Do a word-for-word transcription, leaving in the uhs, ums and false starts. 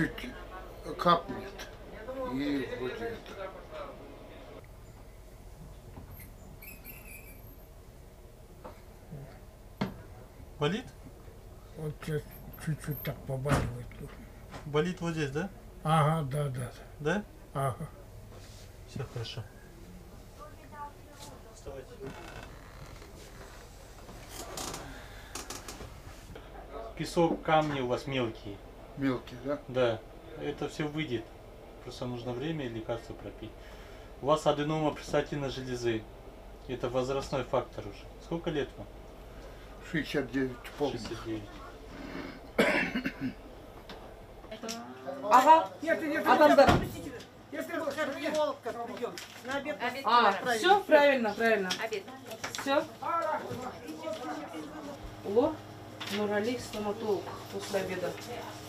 чуть капнет. И вроде это. Болит? Вот сейчас чуть-чуть так побаливает. Болит вот здесь, да? Ага, да, да. Да? Ага. Все хорошо. Вставайте. Песок, камни у вас мелкие. Мелкий, да? Да. Это все выйдет. Просто нужно время и лекарства пропить. У вас аденома предстательной железы. Это возрастной фактор уже. Сколько лет вам? шестьдесят девять полных. шестьдесят девять. Ага. Адамдар. Если вы кардиолог придем, на обед. А, все правильно, правильно. Обед. Все. Лор, Нурали, стоматолог после обеда.